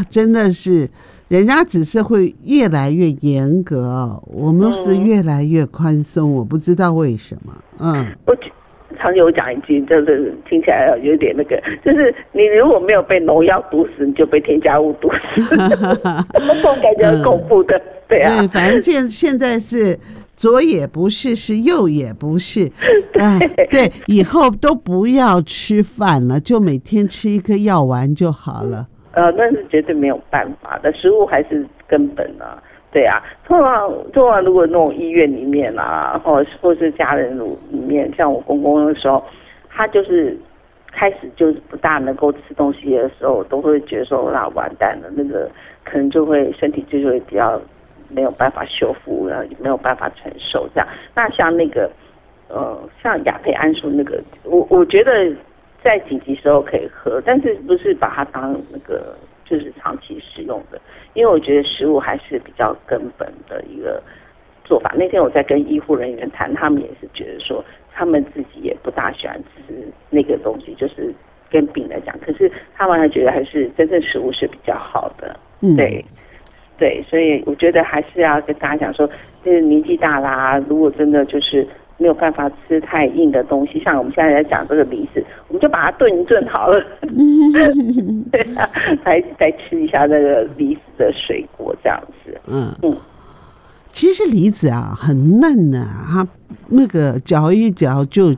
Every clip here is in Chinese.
真的是，人家只是会越来越严格，我们是越来越宽松，我不知道为什么。 我常有讲一句，就是听起来有点那个，就是你如果没有被农药毒死，你就被添加物毒死，这种感觉很恐怖的，对啊。 对，反正现在是左也不是，是右也不是，对，以后都不要吃饭了，就每天吃一颗药丸就好了。 那是绝对没有办法的，食物还是根本啊。对啊，通常如果那种医院里面啊，或是家人里面，像我公公的时候，他就是开始就是不大能够吃东西的时候，都会觉得说那完蛋了，那个可能就会身体就会比较没有办法修复，然后没有办法承受这样。那像那个像亚培安素那个，我觉得在紧急时候可以喝，但是不是把它当那个就是长期使用的，因为我觉得食物还是比较根本的一个做法。那天我在跟医护人员谈，他们也是觉得说，他们自己也不大喜欢吃那个东西，就是跟病来讲，可是他们还觉得还是真正食物是比较好的，对，所以我觉得还是要跟大家讲说，就是年纪大啦，如果真的就是没有办法吃太硬的东西，像我们现在在讲这个梨子，我们就把它炖一炖好了，对啊，再吃一下那个梨子的水果这样子。 其实梨子啊很嫩啊，它那个嚼一嚼就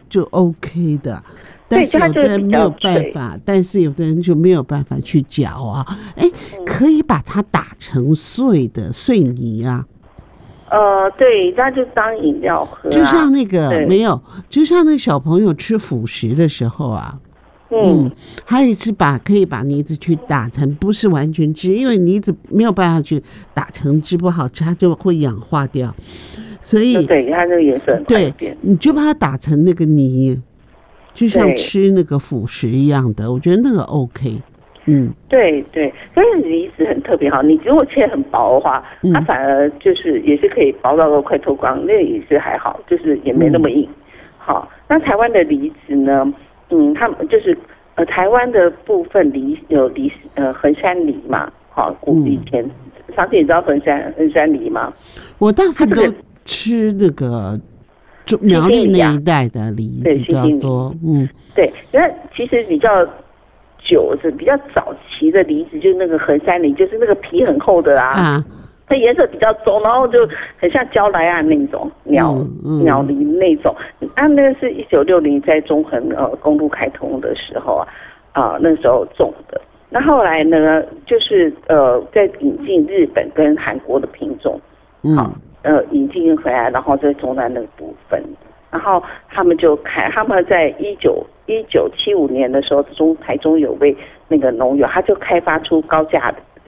OK 的。但是有的人没有办法，但是有的人就没有办法去嚼啊。可以把它打成碎的碎泥啊。 对，那就当饮料喝， 就像那个没有，就像那小朋友吃辅食的时候啊，他也是可以把梨子去打成，不是完全汁，因为梨子没有办法去打成汁，不好吃，它就会氧化掉，所以对它那个颜色很快变， 你就把它打成那个泥，就像吃那个辅食一样的，我觉得那个 OK。 对，但是梨子很特别哈，你如果切很薄的话，它反而就是也是可以薄到快脱光，那也是还好，就是也没那么硬。好，那台湾的梨子呢，他们就是台湾的部分有衡山梨嘛，好，以前上次你知道衡山梨吗？ 我大部分都吃那个苗栗那一带的梨比较多， 对，那其实比较比较早期的梨子，就是那个衡山梨，就是那个皮很厚的啊，它颜色比较棕，然后就很像娇莱岸那种鸟梨那种。那个是1960在中横公路开通的时候那时候种的。那后来呢，就是在引进日本跟韩国的品种，引进回来，然后再种在那个部分。然后他们在1975年的时候，台中有位那个农友，他就开发出高阶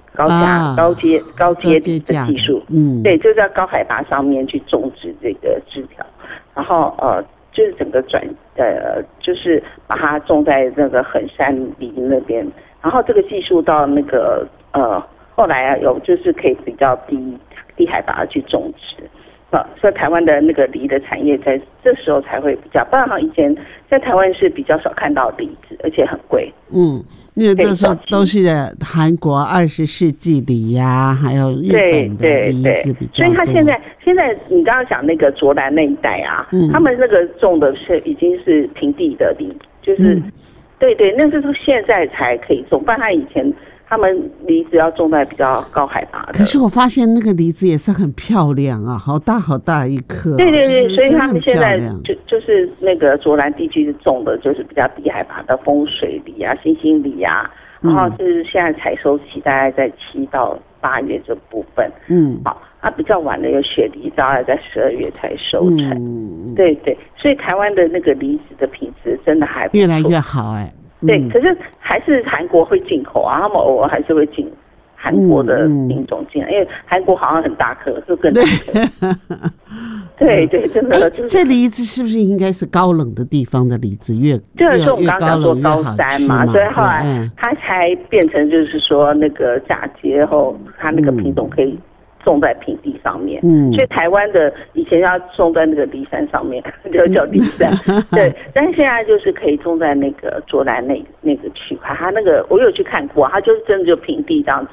梨的技术，对，就在高海拔上面去种植这个枝条，然后就是整个就是把它种在那个衡山梨那边，然后这个技术到那个后来有就是可以比较低海拔去种植。所以台湾的那个梨的产业在这时候才会比较，不然以前在台湾是比较少看到梨子，而且很贵。 因为那时候都是韩国20世纪梨呀，还有日本的梨子比较多。 所以他现在你刚刚讲那个卓兰那一带啊，他们那个种的是已经是平地的梨，就是对，那是现在才可以种，不然他以前。他们梨子要种在比较高海拔的， 可是我发现那个梨子也是很漂亮啊，好大一颗。 对，所以他们现在就是那个卓兰地区种的就是比较低海拔的风水梨啊、星星梨啊，然后就是现在采收期大概在7到8月这部分。好，比较晚的有雪梨，大概在12月才收成。对，所以台湾的那个梨子的品质真的还不错， 越来越好对，可是还是韩国会进口啊，他们偶尔还是会进韩国的品种进来，因为韩国好像很大颗，就更大颗。对，真的就是。 这梨子是不是应该是高冷的地方的梨子越是我们刚刚讲说高山嘛，所以后来它才变成就是说那个嫁接后，它那个品种可以种在平地上面，所以台湾的以前要种在那个梨山上面，就叫梨山，对，但是现在就是可以种在那个卓兰那个区块，它那个我有去看过，它就是真的就平地这样子。